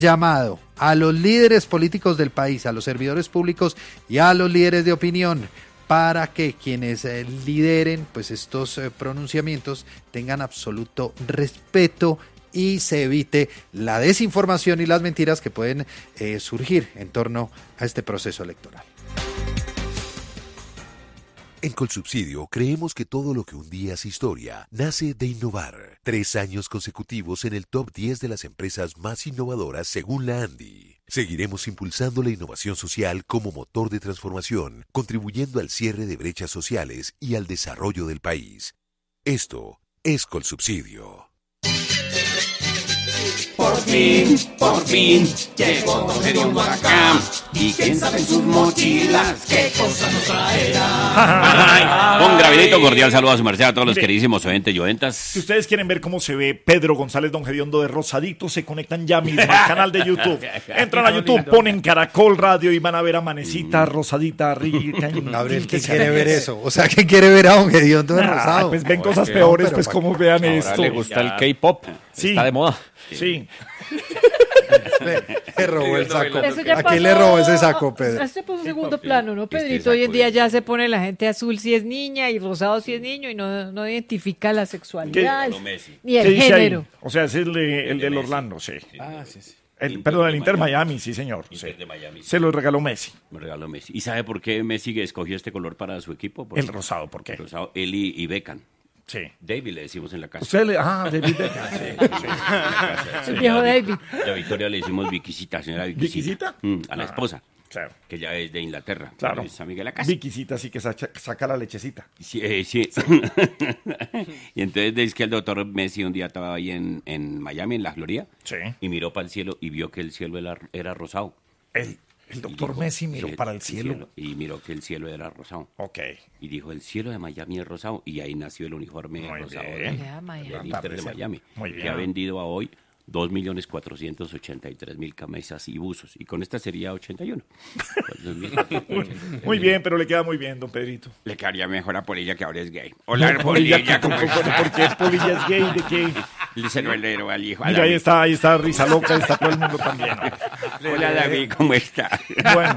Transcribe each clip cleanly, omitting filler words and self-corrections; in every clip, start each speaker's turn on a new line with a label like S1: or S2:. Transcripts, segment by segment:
S1: Llamado a los líderes políticos del país, a los servidores públicos y a los líderes de opinión para que quienes lideren pues estos pronunciamientos tengan absoluto respeto y se evite la desinformación y las mentiras que pueden surgir en torno a este proceso electoral.
S2: En Colsubsidio creemos que todo lo que un día es historia nace de innovar. 3 años consecutivos en el top 10 de las empresas más innovadoras según la ANDI. Seguiremos impulsando la innovación social como motor de transformación, contribuyendo al cierre de brechas sociales y al desarrollo del país. Esto es Colsubsidio.
S3: Por fin, llegó Don Gediondo acá. Y quién sabe en sus mochilas qué cosa nos traerá.
S4: Un gravidito cordial saludo a su merced a todos los queridísimos oyentes y oyentas.
S5: Si ustedes quieren ver cómo se ve Pedro González Don Gediondo de Rosadito, se conectan ya mismo al canal de YouTube. Entran a YouTube, ponen Caracol Radio y van a ver a Manecita, Rosadita, rica.
S1: Gabriel, ¿quién quiere ver eso? O sea, ¿quién quiere ver a Don Gediondo de rosado?
S5: Pues ven cosas peores, pues como vean esto.
S6: Le gusta el K-pop,
S5: Sí.
S6: está de moda.
S5: Sí.
S1: Le robó el saco.
S7: Eso ya
S1: ¿A quién
S7: pasó.
S1: le robó ese saco, Pedro?
S7: Este por un segundo plano, ¿no, Pedrito? Hoy en día ya se pone la gente azul si es niña y rosado si es niño y no identifica la sexualidad ni
S5: ¿Qué
S7: el
S5: dice ahí?
S7: género.
S5: O sea, es el del Orlando, sí.
S4: Sí.
S5: Perdón, el Inter Miami, sí, señor. Sí.
S4: Inter de Miami.
S5: Se lo regaló Messi.
S4: Me regaló Messi. ¿Y sabe por qué Messi escogió este color para su equipo?
S5: El rosado, ¿por qué?
S4: El rosado, él y Beckham.
S5: Sí.
S4: David le decimos en la casa.
S5: David Beckham.
S7: El viejo David.
S4: La Victoria le decimos Viquisita, señora Viquisita.
S5: ¿Viquisita?
S4: A la esposa.
S5: Claro.
S4: Que ya es de Inglaterra.
S5: Claro.
S4: Es amiga de la casa.
S5: Viquisita sí que saca la lechecita.
S4: Sí, sí. Y entonces dice que el doctor Messi un día estaba ahí en Miami, en la Gloria,
S5: Sí.
S4: y miró para el cielo y vio que el cielo era rosado.
S5: El doctor Messi miró para el cielo.
S4: Y miró que el cielo era rosado.
S5: Ok.
S4: Y dijo, el cielo de Miami es rosado. Y ahí nació el uniforme
S5: Muy
S4: rosado
S5: bien.
S4: del Inter de Miami.
S5: Muy bien.
S4: Que ha vendido a hoy 2.483.000 camisas y buzos. Y con esta sería 81.
S5: Muy bien, pero le queda muy bien, don Pedrito.
S4: Le quedaría mejor a Polilla, que ahora es gay. Hola, Polilla, ¿cómo
S5: ¿Por qué Polilla es gay? ¿De qué?
S4: Se lo heredó al hijo.
S5: Mira, ahí está Risa Loca, está todo el mundo también.
S4: Hola, David, ¿cómo está?
S5: Bueno,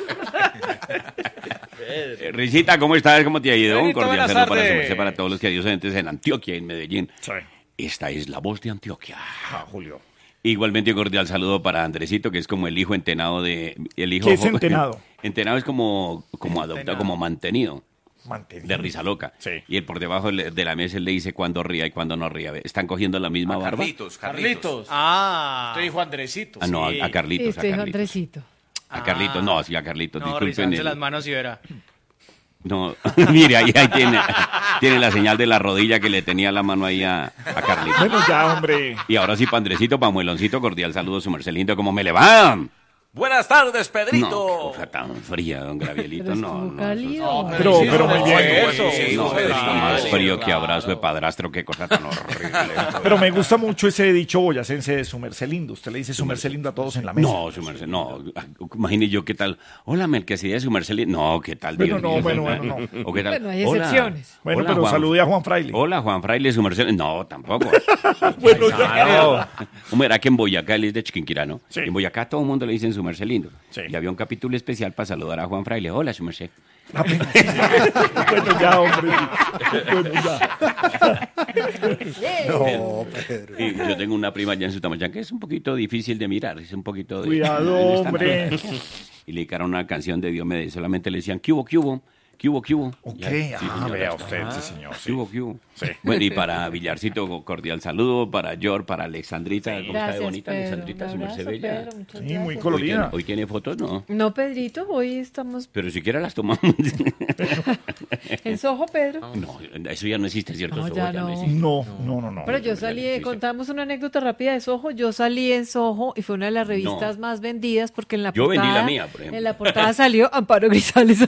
S4: Risita, ¿cómo estás? ¿Cómo te ha ido? Un
S6: Benito,
S4: cordial
S6: buenas
S4: saludo para
S6: tardes.
S4: su merced, para todos los queridos oyentes en Antioquia, en Medellín.
S5: sí.
S4: Esta es la voz de Antioquia.
S5: Julio.
S4: Igualmente un cordial saludo para Andresito, que es como el hijo entenado de...
S5: ¿Qué es entenado?
S4: Entenado es como adoptado, como mantenido.
S5: Mantenido.
S4: De Risa Loca.
S5: Sí.
S4: Y él por debajo de la mesa él le dice cuándo ría y cuándo no ría. Están cogiendo la misma barba.
S6: Carlitos.
S8: Ah.
S6: Te dijo Andresito.
S4: Ah, no,
S6: sí.
S4: a Carlitos.
S7: Este hijo Andresito.
S4: A Carlitos, no, sí, a Carlitos,
S8: No,
S4: disculpen.
S8: rizarse las manos y verá.
S4: No, mire, ahí tiene la señal de la rodilla que le tenía la mano ahí a Carlitos.
S5: Bueno, ya, hombre.
S4: Y ahora sí, Pandrecito, Pamueloncito, cordial saludo, su merced lindo, ¿cómo me le va?
S6: Buenas tardes,
S4: No,
S6: Pedrito.
S4: qué cosa tan fría, don Gravielito,
S7: Pero
S4: no,
S7: estuvo
S4: no.
S7: cálido.
S5: Pero muy bien.
S6: Eso,
S4: No,
S6: eso,
S4: está más
S6: sí,
S4: frío que abrazo de padrastro, qué cosa tan horrible.
S5: Pero me gusta mucho ese dicho boyacense de su merced lindo. Usted le dice su merced lindo a todos en la mesa.
S4: No, su merced, no. Imagine yo qué tal. Hola, Melquisedec, su merced lindo. No, qué tal.
S5: Bueno,
S4: Dios
S5: no,
S4: mío.
S5: bueno, no.
S4: ¿O qué tal?
S7: Bueno, hay
S4: Hola.
S7: excepciones.
S5: Bueno,
S4: Hola,
S5: pero
S4: Juan.
S5: salude a Juan Fraile.
S4: Hola, Juan Fraile, su merced. No, tampoco.
S5: Bueno,
S4: Claro. ¿Cómo era que en Boyacá él es de Chiquinquirá, no?
S5: Sí.
S4: En Boyacá todo el mundo le dicen su merced lindo.
S5: Sí.
S4: Y había un capítulo especial para saludar a Juan Fraile. Hola, su merced.
S5: Bueno, ya, hombre. Bueno, ya.
S1: No, Pedro.
S4: Y yo tengo una prima allá en Sutamayán que es un poquito difícil de mirar, es un poquito de...
S5: Cuidado,
S4: no es tan-
S5: hombre.
S4: Y le dedicaron una canción de Diomedes, solamente le decían, ¿qué hubo, qué hubo? ¿Qué hubo, qué hubo?
S5: Ok,
S4: Ya, sí, señora.
S5: vea usted, sí, señor.
S4: ¿Qué
S5: Sí.
S4: hubo, qué hubo?
S5: Sí.
S4: Bueno, y para Villarcito, cordial saludo, para Yor, para Alexandrita, ¿cómo está de
S7: Gracias,
S4: bonita
S7: Pedro.
S4: Alexandrita,
S7: Un
S4: su merced
S7: abrazo,
S4: bella?
S7: Pedro, muchas
S5: Sí, muy
S7: gracias.
S4: Hoy tiene,
S5: colorida.
S4: hoy tiene fotos, ¿no?
S7: No, Pedrito, hoy estamos
S4: Pero siquiera las tomamos.
S7: en Soho, Pedro.
S4: No, eso ya no existe, ¿cierto?
S7: No,
S4: Eso
S7: ya
S4: ya
S7: no.
S4: existe.
S5: No.
S7: Pero yo salí, contamos una anécdota rápida de Soho. Yo salí en Soho y fue una de las revistas más vendidas porque en la
S4: Yo
S7: portada.
S4: vendí la mía, por ejemplo.
S7: En la portada salió Amparo Grisales.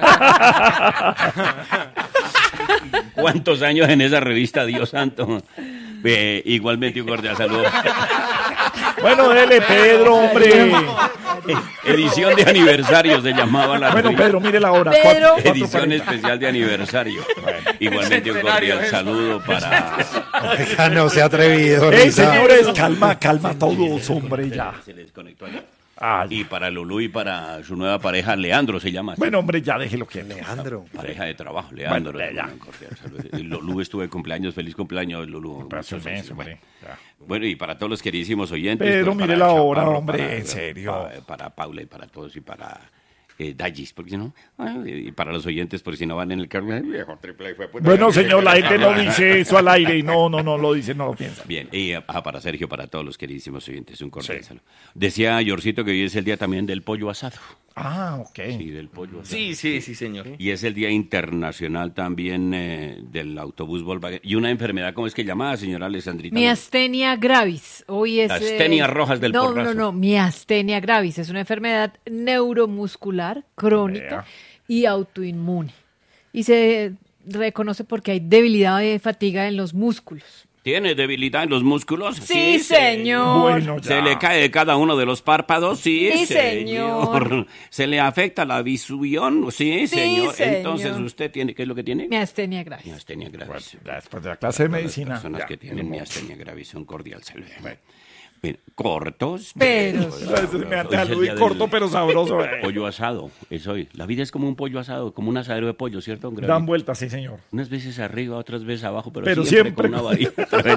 S4: ¿Cuántos años en esa revista, Dios santo? Igualmente un cordial saludo
S5: Bueno, dele, Pedro, hombre.
S4: Edición de aniversario se llamaba la
S5: Bueno,
S4: ardilla.
S5: Pedro, mire la hora.
S7: Pedro.
S4: Edición especial de aniversario. Igualmente un cordial saludo para...
S1: Oiga, no se ha atrevido.
S5: Ey,
S1: Risa.
S5: señores, calma todos, hombre, ya.
S4: Se les desconectó allá.
S5: Ay,
S4: Y para Lulú y para su nueva pareja, Leandro se llama así.
S5: bueno, hombre, ya déjelo que
S1: Alejandro.
S4: Pareja de trabajo, Leandro.
S5: Bueno, ya.
S4: Un cordial saludo. Y Lulú estuvo de cumpleaños, feliz cumpleaños, Lulú.
S5: Paso
S4: Muchas
S5: inmenso,
S4: gracias.
S5: hombre. Ya.
S4: Bueno, y para todos los queridísimos oyentes.
S5: Pedro,
S4: pues,
S5: mire
S4: para
S5: la hora,
S4: Chaparro,
S5: hombre, en serio.
S4: Para Paula y para todos y para Dallis, porque si no, y para los oyentes, porque si no van en el carro, viejo triple fue. Pues,
S5: Bueno, señor, la gente no dice eso al aire y no lo dice, no lo piensa.
S4: Bien, y para Sergio, para todos los queridísimos oyentes, un cordial
S5: Sí.
S4: saludo. Decía Yorcito que hoy es el día también del pollo asado.
S5: Ah, ok.
S4: Sí, del pollo asado.
S6: Sí, señor.
S4: Y es el Día Internacional también del autobús Volkswagen. Y una enfermedad, ¿cómo es que llamada, señora Alessandrita?
S7: Miastenia gravis. Hoy es.
S4: Astenias rojas del porrazo.
S7: No. Miastenia gravis es una enfermedad neuromuscular, crónica
S5: Vea.
S7: y autoinmune. Y se reconoce porque hay debilidad y fatiga en los músculos.
S4: ¿Tiene debilidad en los músculos?
S7: Sí, señor.
S5: Bueno, ya.
S4: ¿Se le cae cada uno de los párpados? Sí,
S7: Sí, señor.
S4: ¿Se le afecta la visión? Sí,
S7: Sí,
S4: señor.
S7: señor.
S4: Entonces, ¿usted tiene qué es lo que tiene?
S7: Miastenia gravis.
S4: Miastenia gravis.
S5: Ya después de la clase de
S4: Las
S5: medicina.
S4: personas
S5: ya.
S4: que tienen miastenia gravis son cordial saludo. Bien, cortos.
S7: Pero-
S5: Eso me
S4: Hoy es el
S5: muy
S4: día
S5: corto
S4: del
S5: pero sabroso.
S4: Pollo asado, es hoy. La vida es como un pollo asado, como un asadero de pollo, ¿cierto? Don
S5: Dan
S4: Gravito?
S5: vueltas, sí, señor.
S4: Unas veces arriba, otras veces abajo, pero,
S5: Pero
S4: siempre,
S5: siempre.
S4: con una varilla.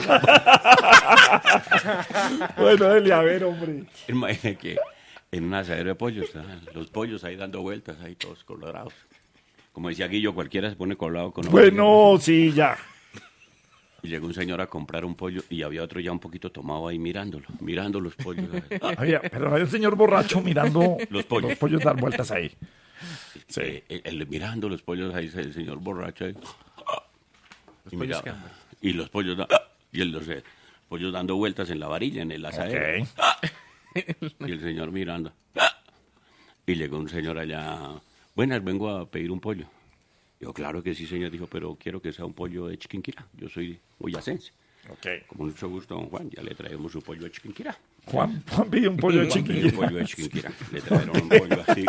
S5: Bueno, dele a ver, hombre.
S4: Imagínate que en un asadero de pollo están los pollos ahí dando vueltas, ahí todos colorados. Como decía Guillo, cualquiera se pone colorado con una
S5: Bueno, sí, ya.
S4: Y llegó un señor a comprar un pollo y había otro ya un poquito tomado ahí mirando los pollos.
S5: Pero hay un señor borracho mirando
S4: Los pollos.
S5: dar vueltas ahí. Sí.
S4: Mirando los pollos ahí, el señor borracho ahí. Y,
S6: pollos
S4: miraba,
S6: que andan.
S4: y los pollos los pollos dando vueltas en la varilla, en el asadero.
S5: Ok.
S4: Y el señor mirando. Y llegó un señor allá. Buenas, vengo a pedir un pollo. Yo, claro que sí, señor. Dijo, pero quiero que sea un pollo de Chiquinquirá. Yo soy boyacense.
S5: Ok.
S4: Con mucho gusto, don Juan. Ya le traemos su pollo de Chiquinquirá.
S5: Juan pidió un pollo de
S4: Juan pidió un
S5: chiquillo.
S4: pollo de Chiquinquirá. Le trajeron un pollo así.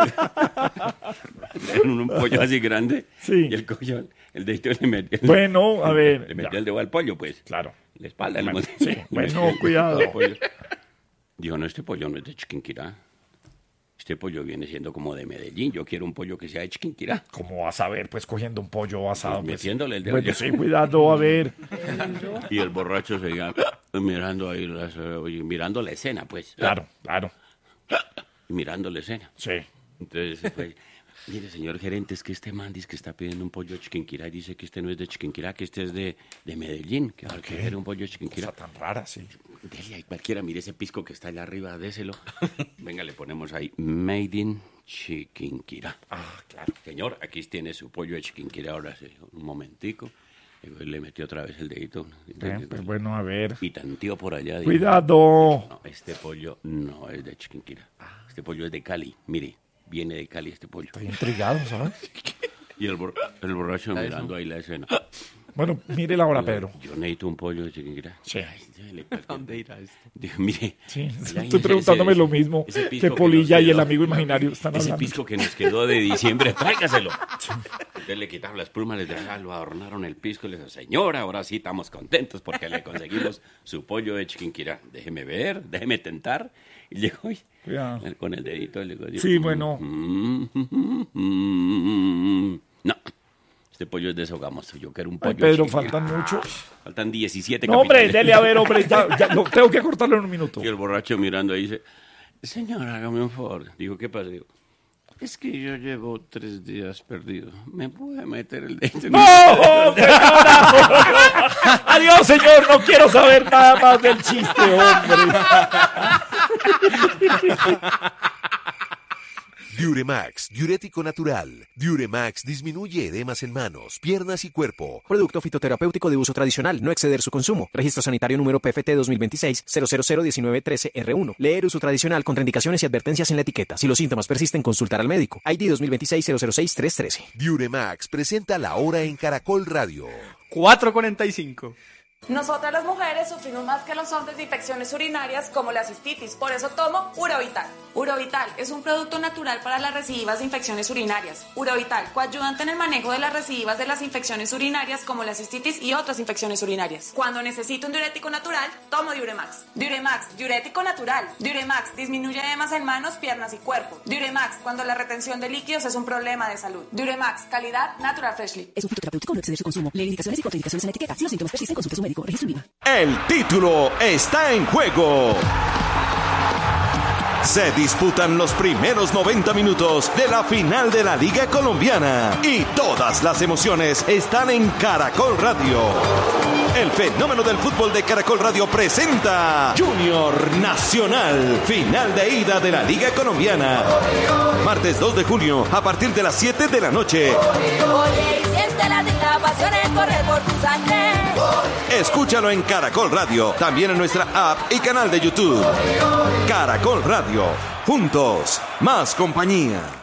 S4: un pollo así grande.
S5: Sí.
S4: Y el collón, el dedito le metió.
S5: Bueno, a ver.
S4: Le metió
S5: ya.
S4: el dedo al pollo, pues.
S5: Claro.
S4: La espalda. le metió-
S5: Sí,
S4: le
S5: bueno,
S4: metió el
S5: cuidado.
S4: pollo. Dijo, no, este pollo no es de Chiquinquirá. Este pollo viene siendo como de Medellín. Yo quiero un pollo que sea de Chiquinquirá.
S5: ¿Cómo vas a ver, pues, cogiendo un pollo asado?
S4: Pues,
S5: Pues,
S4: metiéndole el dedo.
S5: bueno, sí, cuidado, a ver.
S4: Y el borracho seguía mirando ahí, mirando la escena, pues.
S5: Claro.
S4: Mirando la escena.
S5: Sí.
S4: Entonces, pues, mire, señor gerente, es que este man dice que está pidiendo un pollo de Chiquinquirá y dice que este no es de Chiquinquirá, que este es de Medellín, que quiere un pollo de Chiquinquirá.
S5: Cosa tan rara, sí.
S4: Dele ahí cualquiera, mire ese pisco que está allá arriba, déselo. Venga, le ponemos ahí, Made in Chiquinquirá.
S5: Ah, claro.
S4: Señor, aquí tiene su pollo de Chiquinquirá, ahora sí, un momentico. Y le metió otra vez el dedito.
S5: Pues bueno, a ver.
S4: Y tanteó por allá. dijo,
S5: Cuidado.
S4: no, este pollo no es de Chiquinquirá. Este pollo es de Cali. Mire, viene de Cali este pollo.
S5: Estoy intrigado, ¿sabes?
S4: Y el borracho mirando ahí la escena.
S5: Bueno, mire la hora, Pedro.
S4: Yo necesito un pollo de Chiquinquirá.
S5: Sí.
S4: Ay, dele, pues,
S6: ¿Dónde irá esto?
S4: dijo, mire.
S5: Sí,
S4: ya
S5: estoy
S4: ese-
S5: preguntándome
S4: ese-
S5: lo mismo
S4: ese pisco
S5: que
S4: nos
S5: Polilla y
S4: quedó.
S5: el amigo imaginario están
S4: Ese
S5: hablando.
S4: pisco que nos quedó de diciembre, tráigaselo. Entonces le quitaron las plumas, lo adornaron el pisco. Le dijo, señora, ahora sí estamos contentos porque le conseguimos su pollo de Chiquinquirá. Déjeme ver, déjeme tentar. Y llegó y,
S5: Cuidado.
S4: con el dedito. Le dijo,
S5: Sí, bueno.
S4: No, este pollo es deshogamoso. Yo quiero un pollo
S5: Ay,
S4: de
S5: Pedro,
S4: Chiquinquirá.
S5: faltan mucho.
S4: Faltan 17
S5: No, hombre,
S4: capítulos.
S5: dele a ver, hombre. Ya, tengo que cortarlo en un minuto.
S4: Y el borracho mirando ahí dice, señor, hágame un favor. Digo, ¿qué pasa? Digo, es que yo llevo 3 días perdido. ¿Me puede meter el dedo?
S5: ¡No, señora! Adiós, señor. No quiero saber nada más del chiste, hombre.
S2: Diuremax, diurético natural. Diuremax disminuye edemas en manos, piernas y cuerpo.
S8: Producto fitoterapéutico de uso tradicional, no exceder su consumo. Registro sanitario número PFT 2026-0001913-R1. Leer uso tradicional, contraindicaciones y advertencias en la etiqueta. Si los síntomas persisten, consultar al médico. ID 2026-006-313.
S2: Diuremax presenta la hora en Caracol Radio.
S6: 4:45.
S9: Nosotras las mujeres sufrimos más que los hombres de infecciones urinarias como la cistitis, por eso tomo Urovital. Urovital es un producto natural para las recidivas de infecciones urinarias. Urovital, coayudante en el manejo de las recidivas de las infecciones urinarias como la cistitis y otras infecciones urinarias. Cuando necesito un diurético natural, tomo Diuremax. Diuremax, diurético natural. Diuremax disminuye edemas en manos, piernas y cuerpo. Diuremax, cuando la retención de líquidos es un problema de salud. Diuremax, calidad Natural Freshly.
S10: Es un fitoterapéutico, no exceder su consumo. Lee indicaciones y contraindicaciones en la etiqueta. Si los síntomas persisten, consulte a su médico. Registro INVIMA.
S11: El título está en juego. Se disputan los primeros 90 minutos de la final de la Liga Colombiana y todas las emociones están en Caracol Radio. El fenómeno del fútbol de Caracol Radio presenta Junior Nacional, final de ida de la Liga Colombiana. Martes 2 de junio a partir de las 7 de la noche.
S12: Oye, y siente la pasión en correr por tu sangre.
S11: Escúchalo en Caracol Radio, también en nuestra app y canal de YouTube. Caracol Radio, juntos, más compañía.